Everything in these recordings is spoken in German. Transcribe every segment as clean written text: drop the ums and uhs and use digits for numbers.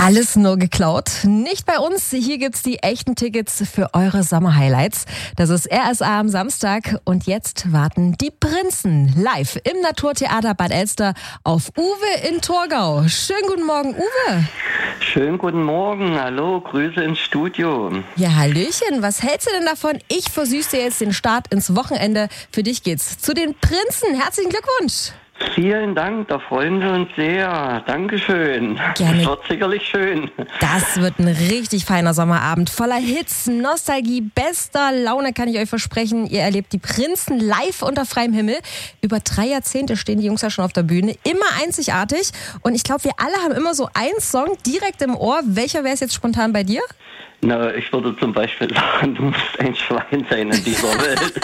Alles nur geklaut. Nicht bei uns. Hier gibt's die echten Tickets für eure Sommer-Highlights. Das ist RSA am Samstag. Und jetzt warten die Prinzen live im Naturtheater Bad Elster auf Uwe in Torgau. Schönen guten Morgen, Uwe. Schönen guten Morgen. Hallo, Grüße ins Studio. Ja, hallöchen. Was hältst du denn davon? Ich versüße dir jetzt den Start ins Wochenende. Für dich geht's zu den Prinzen. Herzlichen Glückwunsch. Vielen Dank, da freuen wir uns sehr. Dankeschön. Gerne. Das wird sicherlich schön. Das wird ein richtig feiner Sommerabend voller Hits, Nostalgie, bester Laune kann ich euch versprechen. Ihr erlebt die Prinzen live unter freiem Himmel. Über 3 Jahrzehnte stehen die Jungs ja schon auf der Bühne. Immer einzigartig. Und ich glaube, wir alle haben immer so einen Song direkt im Ohr. Welcher wäre es jetzt spontan bei dir? Na, ich würde zum Beispiel sagen, du musst ein Schwein sein in dieser Welt.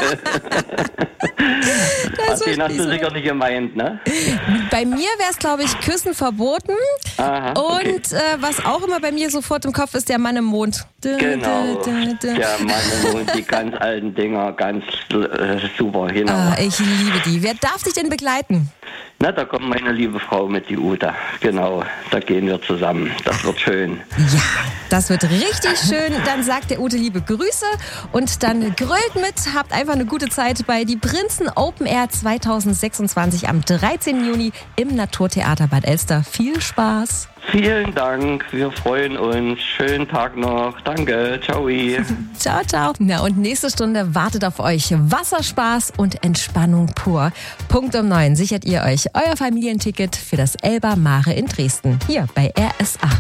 Den hast du sicher nicht gemeint, ne? Bei mir wäre es, glaube ich, Küssen verboten. Aha, okay. Und was auch immer bei mir sofort im Kopf ist, der Mann im Mond. Genau, der Mann im Mond, die ganz alten Dinger, ganz super, genau. Ah, ich liebe die. Wer darf dich denn begleiten? Na, da kommt meine liebe Frau mit, die Uta. Genau, da gehen wir zusammen. Das wird schön. Ja, das wird richtig schön. Dann sagt der Ute liebe Grüße und dann grölt mit. Habt einfach eine gute Zeit bei Die Prinzen Open Air 2026 am 13. Juni im Naturtheater Bad Elster. Viel Spaß. Vielen Dank, wir freuen uns. Schönen Tag noch. Danke, ciao. Ciao, ciao. Na und nächste Stunde wartet auf euch Wasserspaß und Entspannung pur. Punkt um 9 sichert ihr euch euer Familienticket für das Elba Mare in Dresden. Hier bei RSA.